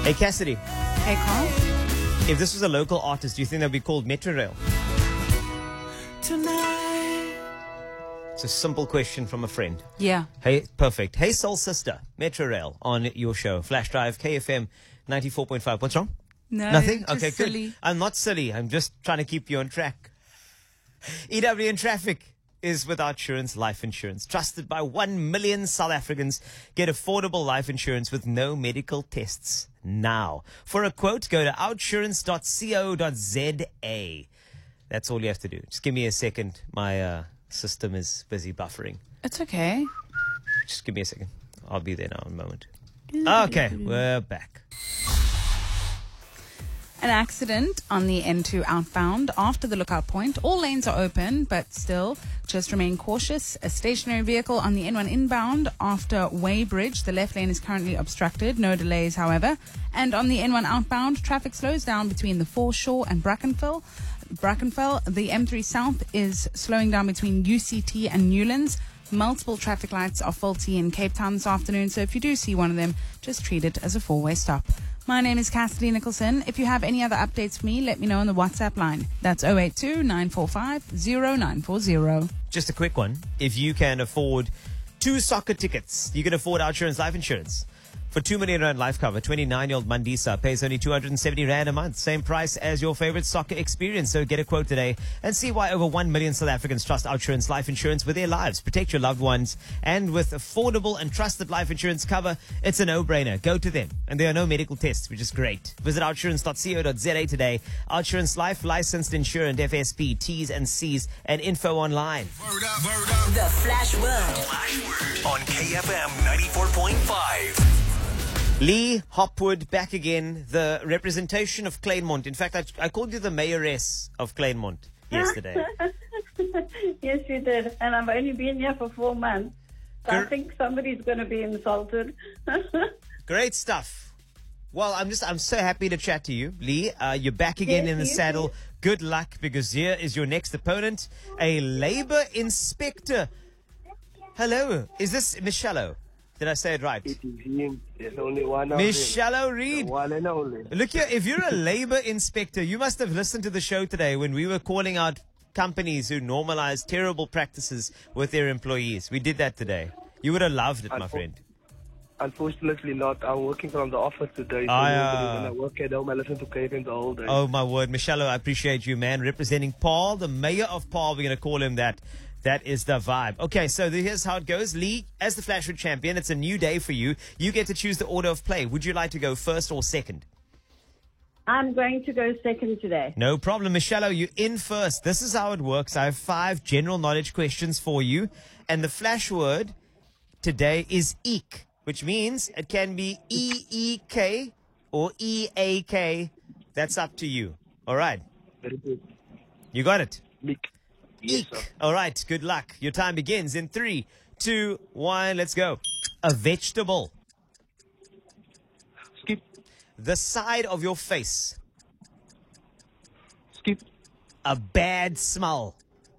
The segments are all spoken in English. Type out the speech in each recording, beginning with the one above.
Hey, Cassidy, Hey, Carl. if this was a local artist, do you think they'd be called Metrorail? Tonight. It's a simple question from a friend. Yeah. Hey, perfect. Hey, Soul Sister, Metrorail on your show. Flash Drive, KFM 94.5. What's wrong? No. Nothing? just Okay, silly. good. I'm not silly. I'm just trying to keep you on track. EW in Traffic is with Outsurance Life Insurance. Trusted by 1 million South Africans. Get affordable life insurance with no medical tests now. For a quote, go to outsurance.co.za. That's all you have to do. Just give me a second. My system is busy buffering. It's okay. Just give me a second. I'll be there now in a moment. Okay, we're back. An accident on the N2 outbound after the lookout point. All lanes are open, but still, just remain cautious. A stationary vehicle on the N1 inbound after Weybridge. The left lane is currently obstructed. No delays, however. And on the N1 outbound, traffic slows down between the Foreshore and Brackenfell. The M3 South is slowing down between UCT and Newlands. Multiple traffic lights are faulty in Cape Town this afternoon, so if you do see one of them, just treat it as a four-way stop. My name is Cassidy Nicholson. If you have any other updates for me, let me know on the WhatsApp line. That's 082-945-0940. Just a quick one. If you can afford 2 soccer tickets, you can afford Outsurance Life Insurance. For 2 million rand life cover, 29-year-old Mandisa pays only 270 rand a month. Same price as your favorite soccer experience. So get a quote today and see why over 1 million South Africans trust Outsurance Life Insurance with their lives. Protect your loved ones. And with affordable and trusted life insurance cover, it's a no-brainer. Go to them. And there are no medical tests, which is great. Visit outsurance.co.za today. Outsurance Life, licensed insurance, FSP, T's and C's, and info online. Word up, word up. The Flash Word. Flash Word on KFM 94.5. Lee Hopwood back again, the representation of Kleinmond. In fact, I called you the mayoress of Kleinmond yesterday. Yes, you did. And I've only been here for 4 months. So I Gr- think somebody's going to be insulted. Great stuff. Well, I'm so happy to chat to you, Lee. You're back again Yes, in the you saddle. too. Good luck, because here is your next opponent, a labor inspector. Hello, is this Michello? Did I say it right? It is him. There's only one of Michello him. Reed. The one and only. Look here, if you're a labor inspector, you must have listened to the show today when we were calling out companies who normalize terrible practices with their employees. We did that today. You would have loved it, my friend. Unfortunately not. I'm working from the office today. So Ah, usually yeah. when I work at home, I listen to KFM the whole day. Oh, my word. Michello, I appreciate you, man. Representing Paul, the mayor of Paul. We're going to call him that. That is the vibe. Okay, so here's how it goes. Lee, as the Flashwood champion, it's a new day for you. You get to choose the order of play. Would you like to go first or second? I'm going to go second today. No problem. Michello, you're in first. This is how it works. I have 5 general knowledge questions for you. And the flash word today is eek, which means it can be E-E-K or E-A-K. That's up to you. All right. Very good. You got it. Mick. Yes, Eek. sir. All right. Good luck. Your time begins in 3, 2, 1. Let's go. A vegetable. Skip. The side of your face. Skip. A bad smell.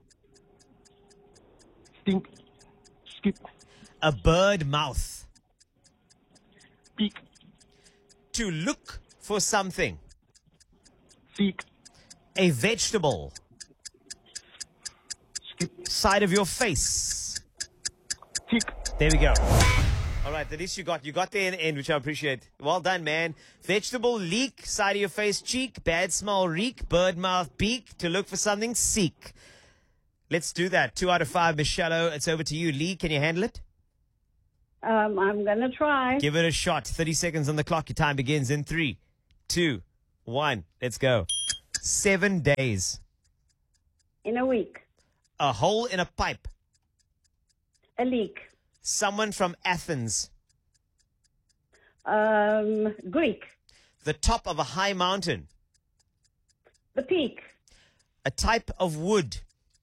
Stink. Skip. A bird mouth. Peek. To look for something. Seek. A vegetable. Skip. Side of your face. Tick. There we go. All right, at least you got there in the end, which I appreciate. Well done, man. Vegetable, leak, side of your face, cheek, bad smell, reek, bird mouth, beak, to look for something, seek. Let's do that. 2 out of 5, Michello. It's over to you. Lee, can you handle it? I'm going to try. Give it a shot. 30 seconds on the clock. Your time begins in 3, 2, 1. Let's go. 7 days. In a week. A hole in a pipe. A leak. Someone from Athens. Greek. The top of a high mountain. The peak. A type of wood.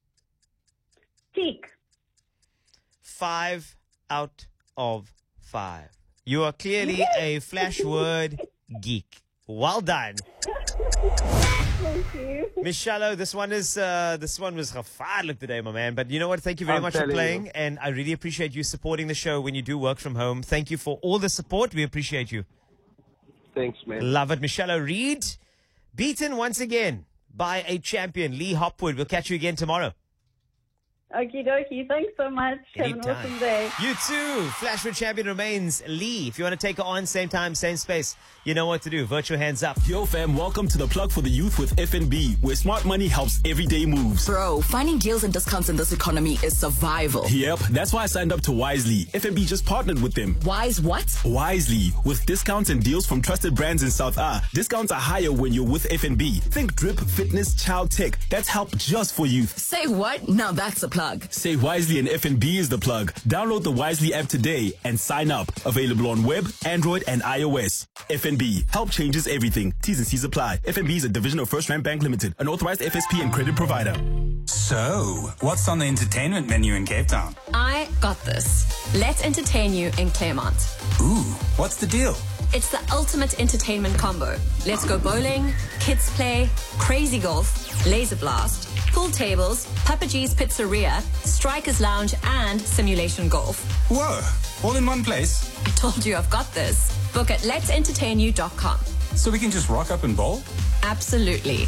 Teak. 5 out of 5. You are clearly a flash word geek. Well done. Thank you. Michello, this one was gevaarlijk today, my man. But you know what? Thank you very I'm much for telling playing. you. And I really appreciate you supporting the show when you do work from home. Thank you for all the support. We appreciate you. Thanks, man. Love it. Michelle O'Reed, beaten once again by a champion, Lee Hopwood. We'll catch you again tomorrow. Okie dokie. Thanks so much. Have an Anytime. awesome day. You too. Flashwood champion remains Lee. If you want to take her on, same time, same space, you know what to do. Virtual hands up. Yo fam, welcome to the Plug for the Youth with FNB, where smart money helps everyday moves. Bro, finding deals and discounts in this economy is survival. Yep, that's why I signed up to Wisely. FNB just partnered with them. Wise what? Wisely, with discounts and deals from trusted brands in South A. Discounts are higher when you're with FNB. Think drip, fitness, child tech. That's help just for youth. Say what? Now that's a plug. Say Wisely and FNB is the plug. Download the Wisely app today and sign up. Available on web, Android, and iOS. FNB. Help changes everything. T's and C's apply. FNB is a division of First Rand Bank Limited, an authorized FSP and credit provider. So, what's on the entertainment menu in Cape Town? I got this. Let's entertain you in Claremont. Ooh, what's the deal? It's the ultimate entertainment combo. Let's go bowling, kids play, crazy golf, laser blast, pool tables, Papa G's Pizzeria, Strikers Lounge, and simulation golf. Whoa, all in one place? I told you I've got this. Book at let'sentertainyou.com. So we can just rock up and bowl? Absolutely.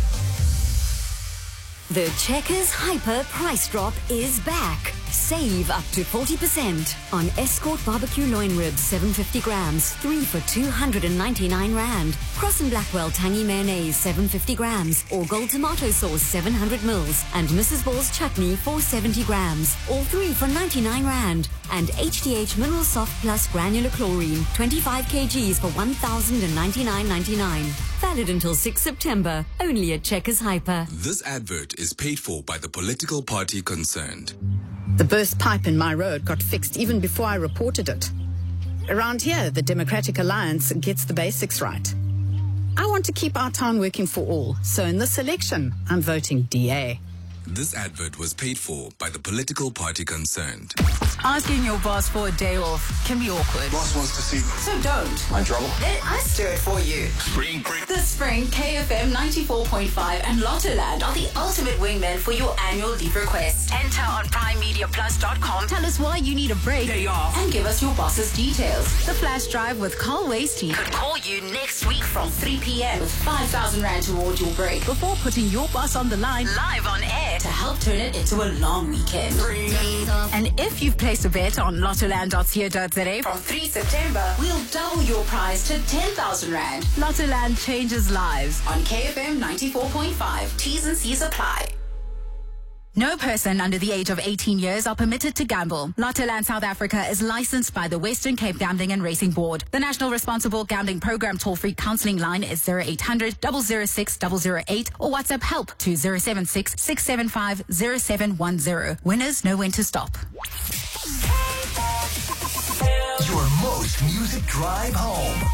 The Checkers Hyper price drop is back. Save up to 40% on Escort Barbecue Loin Ribs 750 grams, 3 for 299 Rand. Cross and Blackwell Tangy Mayonnaise 750 grams, or Gold Tomato Sauce 700 mils, and Mrs. Ball's Chutney 470 grams, all 3 for 99 Rand. And HDH Mineral Soft Plus Granular Chlorine 25 kgs for 1,099.99. Valid until 6 September, only at Checkers Hyper. This advert is paid for by the political party concerned. The burst pipe in my road got fixed even before I reported it. Around here, the Democratic Alliance gets the basics right. I want to keep our town working for all, so in this election, I'm voting DA. This advert was paid for by the political party concerned. Asking your boss for a day off can be awkward. Boss wants to see me. So don't. I'm in trouble. Let us do it for you. Spring break. This spring, KFM 94.5 and Lottoland are the ultimate wingmen for your annual leave request. Enter on primemediaplus.com. Tell us why you need a break. Day off. And give us your boss's details. The Flash Drive with Carl Wasty could call you next week from 3 p.m. with 5,000 Rand towards your break before putting your boss on the line live on air to help turn it into a long weekend. And if you've placed a bet on lottoland.co.za from 3 September, we'll double your prize to 10,000 Rand. Lottoland changes lives on KFM 94.5. T's and C's apply. No person under the age of 18 years are permitted to gamble. Lottoland South Africa is licensed by the Western Cape Gambling and Racing Board. The National Responsible Gambling Program toll-free counselling line is 0800 006 008 or WhatsApp help to 076 675 0710. Winners know when to stop. Your most music drive home.